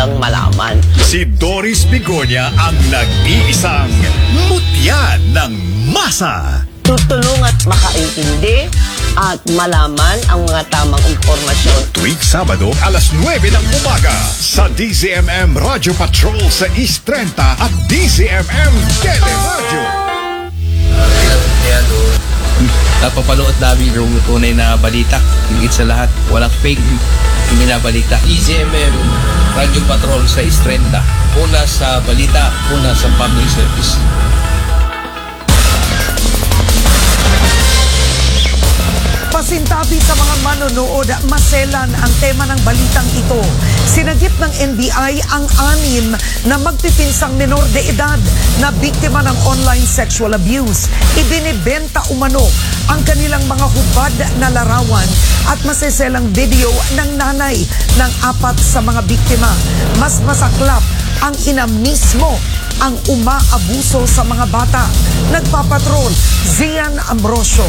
lang malaman. Si Doris Bigonia ang nag-iisang mutya ng masa. Tutulong at makaintindi at malaman ang mga tamang impormasyon. Tuwing Sabado, alas 9 ng umaga sa DZMM Radio Patrol sa East 30 at DZMM Teleradio. Napapanood namin yung tunay na balita. Higit sa lahat, walang fake yung binabalita. DZMM Radio Patrol sa East 30. Una sa balita, una sa public service. Pasintabi sa mga manonood, maselan ang tema ng balitang ito. Sinagip ng NBI ang 6 na magpipinsang menor de edad na biktima ng online sexual abuse. Ibinibenta umano ang kanilang mga hubad na larawan at maseselang video ng nanay ng 4 sa mga biktima. Mas masaklap ang ina mismo ang umaabuso sa mga bata. Nagpapatrol, Zian Ambrosio.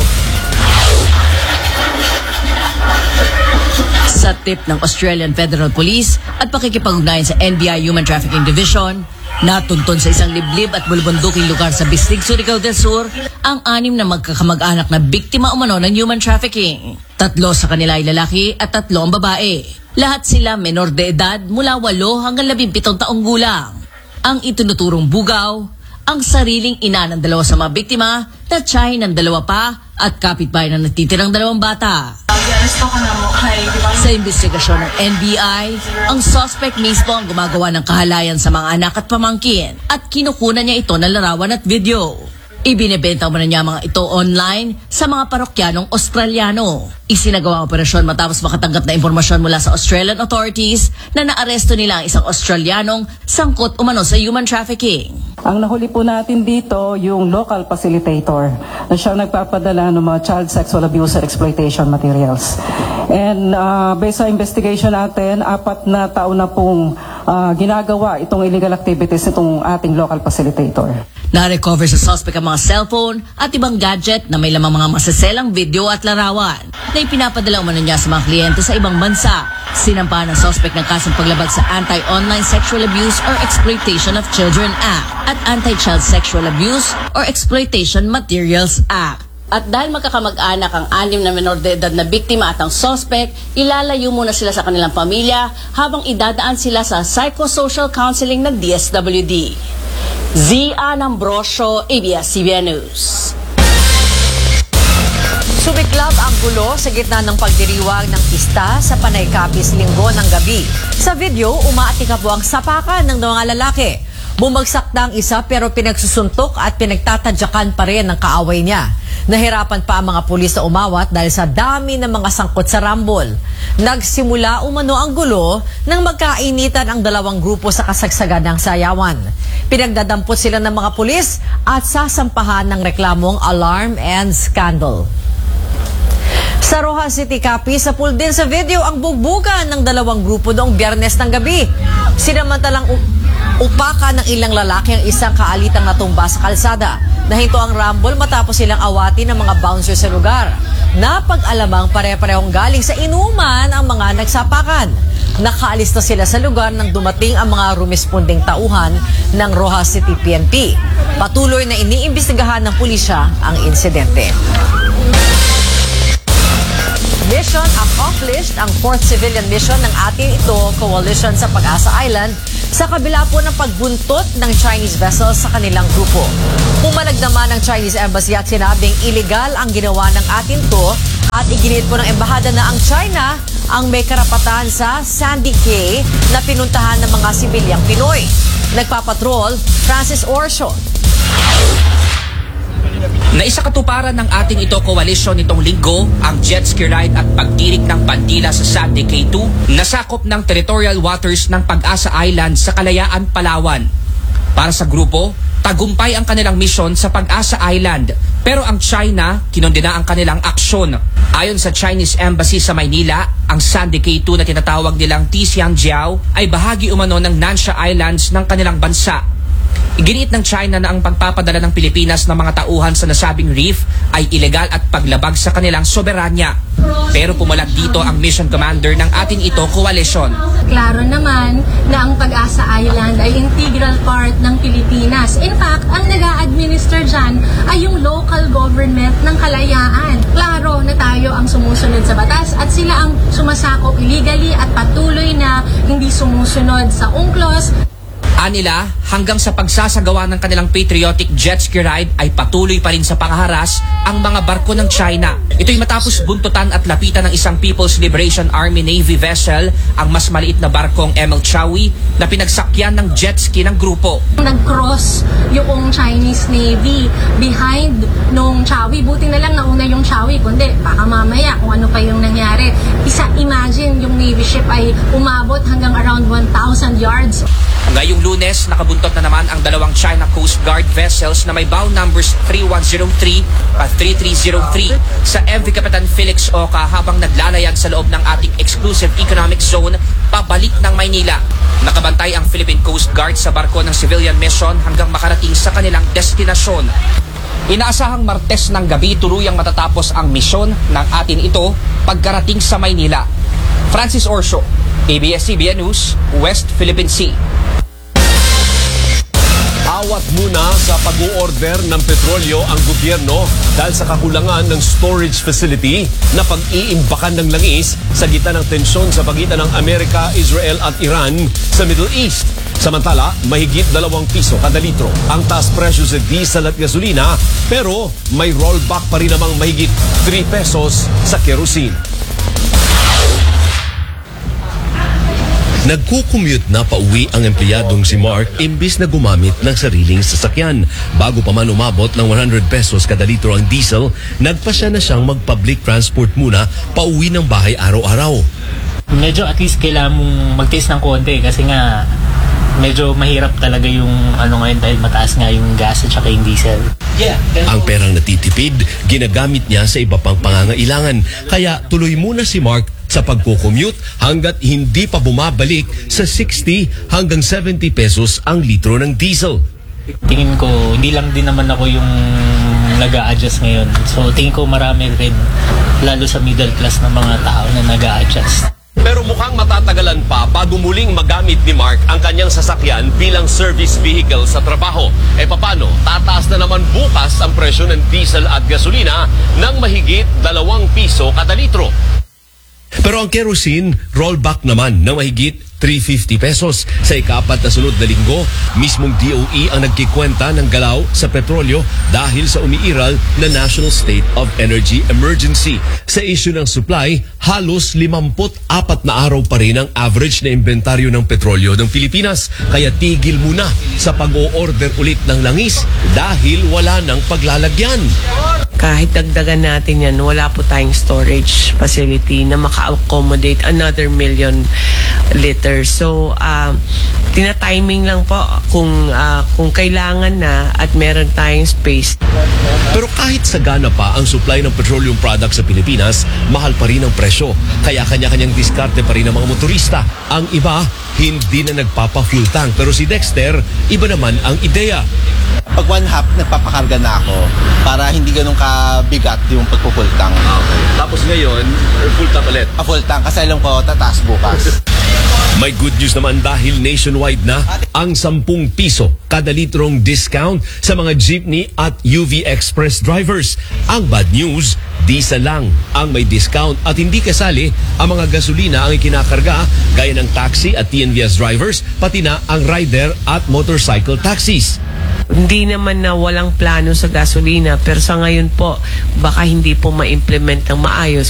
Sa tip ng Australian Federal Police at pakikipag-ugnayan sa NBI Human Trafficking Division, natuntun sa isang liblib at bulubunduking lugar sa Bislig, Surigao del Sur ang 6 na magkakamag-anak na biktima umano ng human trafficking. 3 sa kanila ay lalaki at 3 ang babae. Lahat sila menor de edad mula 8 hanggang 17 taong gulang. Ang itinuturong bugaw, ang sariling ina ng 2 sa mga biktima na tiyahin ng 2 pa at kapitbahay na natitirang 2 bata. Sa investigasyon ng NBI, ang suspect mismo ang gumagawa ng kahalayan sa mga anak at pamangkin at kinukunan niya ito ng larawan at video. Ibinebenta mo na niya mga ito online sa mga parokyanong Australiano. Isinagawa ang operasyon matapos makatanggap na impormasyon mula sa Australian authorities na naaresto nila ang isang Australianong sangkot umano sa human trafficking. Ang nahuli po natin dito yung local facilitator na siyang nagpapadala ng mga child sexual abuse and exploitation materials. And based sa investigation natin, 4 na taon na pong ginagawa itong illegal activities itong ating local facilitator. Na-recover sa suspect ang mga cellphone at ibang gadget na may lamang mga masaselang video at larawan na ipinapadala umano niya sa mga kliyente sa ibang bansa. Sinampahan ng suspect ng kasong paglabag sa Anti-Online Sexual Abuse or Exploitation of Children Act at Anti-Child Sexual Abuse or Exploitation Materials Act. At dahil magkakamag-anak ang 6 na menor de edad na biktima at ang suspect, ilalayo muna sila sa kanilang pamilya habang idadaan sila sa psychosocial counseling ng DSWD. Zian Ambrosio, ABS-CBN News. Sumiklab ang gulo sa gitna ng pagdiriwang ng pista sa Panay Capiz Linggo ng gabi. Sa video, umaatika po ang sapakan ng mga lalaki. Bumagsak na ang isa pero pinagsusuntok at pinagtatadyakan pa rin ng kaaway niya. Nahirapan pa ang mga pulis na umawat dahil sa dami ng mga sangkot sa rambol. Nagsimula umano ang gulo nang magkainitan ang 2 grupo sa kasagsagan ng sayawan. Pinagdadampot sila ng mga pulis at sasampahan ng reklamong alarm and scandal. Sa Rojas City, Capiz, napul din sa video ang bugbugan ng 2 grupo noong Biyernes ng gabi. Sinamantalang upakan ng ilang lalaki ang isang kaalitang natumba sa kalsada. Nahinto ang rumble matapos silang awati ng mga bouncers sa lugar. Napag-alamang pare-parehong galing sa inuman ang mga nagsapakan. Nakaalis na sila sa lugar nang dumating ang mga rumesponding tauhan ng Rojas City PNP. Patuloy na iniimbestigahan ng pulisya ang insidente. Mission accomplished ang 4th civilian mission ng ating ito coalition sa Pag-asa Island sa kabila po ng pagbuntot ng Chinese vessels sa kanilang grupo. Pumalag naman ang Chinese Embassy at sinabing illegal ang ginawa ng atin to at iginiit po ng embahada na ang China ang may karapatan sa Sandy Cay na pinuntahan ng mga sibilyang Pinoy. Nagpapatrol, Francis Orsio. Naisakatuparan ng ating ito coalition nitong linggo ang jet ski ride at pagtirik ng bandila sa Sandy Cay 2 na sakop ng territorial waters ng Pag-asa Island sa Kalayaan, Palawan. Para sa grupo, tagumpay ang kanilang misyon sa Pag-asa Island pero ang China kinondena ang kanilang aksyon. Ayon sa Chinese Embassy sa Maynila, ang Sandy Cay 2 na tinatawag nilang Tixiangjiao ay bahagi umano ng Nansha Islands ng kanilang bansa. Iginiit ng China na ang pagpapadala ng Pilipinas ng mga tauhan sa nasabing reef ay ilegal at paglabag sa kanilang soberanya. Pero pumalag dito ang mission commander ng ating ito coalition. Klaro naman na ang part ng Pilipinas. In fact, ang nag-a-administer dyan ay yung local government ng Kalayaan. Klaro na tayo ang sumusunod sa batas at sila ang sumasakop illegally at patuloy na hindi sumusunod sa UNCLOS. Anila, hanggang sa pagsasagawa ng kanilang patriotic jet ski ride ay patuloy pa rin sa pangaharas ang mga barko ng China. Ito'y matapos buntutan at lapitan ng isang People's Liberation Army Navy vessel ang mas maliit na barkong ML Chawi na pinagsakyan ng jet ski ng grupo. Nag-cross yung Chinese Navy behind nung Chawi. Buti na lang nauna yung Chawi, kundi baka mamaya kung ano pa yung nangyari. Imagine yung Navy ship ay umabot hanggang around 1,000 yards. Ngayong Lunes, nakabuntot na naman ang dalawang China Coast Guard vessels na may bow numbers 3103 at 3303 sa MV Kapitan Felix Oca habang naglalayag sa loob ng ating exclusive economic zone pabalik ng Maynila. Nakabantay ang Philippine Coast Guard sa barko ng civilian mission hanggang makarating sa kanilang destinasyon. Inaasahang Martes ng gabi tuluyang matatapos ang misyon ng atin ito pagkarating sa Maynila. Francis Orso, ABS-CBN News, West Philippine Sea. Awat muna sa pag-o-order ng petrolyo ang gobyerno dahil sa kakulangan ng storage facility na pag-iimbakan ng langis sa gitna ng tensyon sa pagitan ng Amerika, Israel at Iran sa Middle East. Samantala, mahigit 2 piso kada litro ang taas presyo sa diesel at gasolina, pero may rollback pa rin namang mahigit 3 pesos sa kerosene. Nagkukommute na pauwi ang empleyadong si Mark imbis na gumamit ng sariling sasakyan. Bago pa man umabot ng 100 pesos kada litro ang diesel, nagpasya na siyang mag-public transport muna pauwi ng bahay araw-araw. Medyo at least kailangan mong magtiis ng konti kasi nga medyo mahirap talaga yung ngayon dahil mataas nga yung gas at saka yung diesel. Ang perang natitipid, ginagamit niya sa iba pang pangangailangan. Kaya tuloy muna si Mark sa pagko-commute hanggat hindi pa bumabalik sa 60 hanggang 70 pesos ang litro ng diesel. Tingin ko, hindi lang din naman ako yung nag-a-adjust ngayon. So tingin ko marami rin, lalo sa middle class na mga tao na nag-a-adjust. Pero mukhang matatagalan pa bago muling magamit ni Mark ang kanyang sasakyan bilang service vehicle sa trabaho. Paano? Tataas na naman bukas ang presyo ng diesel at gasolina ng mahigit 2 piso kada litro. Pero ang kerosene, rollback naman ng mahigit 350 pesos. Sa ika-4 na sunod na linggo, mismong DOE ang nagkikwenta ng galaw sa petrolyo dahil sa umiiral na National State of Energy Emergency. Sa issue ng supply, halos 54 na araw pa rin ang average na inventaryo ng petrolyo ng Pilipinas. Kaya tigil muna sa pag-o-order ulit ng langis dahil wala nang paglalagyan. Kahit dagdagan natin yan, wala po tayong storage facility na maka-accommodate another 1 million liters. So, tina-timing lang po kung kailangan na at meron tayong space. Pero kahit sagana pa ang supply ng petroleum products sa Pilipinas, mahal pa rin ang presyo. Kaya kanya-kanyang diskarte pa rin ang mga motorista. Ang iba, hindi na nagpapa-full tank. Pero si Dexter, iba naman ang ideya. Pag 1/2, nagpapakarga na ako para hindi ganun kabigat yung pagpufull tank. Okay. Tapos ngayon, full tank ulit? Full tank kasi alam ko tataas bukas. May good news naman dahil nationwide na ang 10 piso kada litrong discount sa mga jeepney at UV Express drivers. Ang bad news, diesel lang ang may discount at hindi kasali ang mga gasolina ang ikinakarga gaya ng taxi at TNVS drivers, pati na ang rider at motorcycle taxis. Hindi naman na walang plano sa gasolina, pero sa ngayon po, baka hindi po ma-implement ng maayos.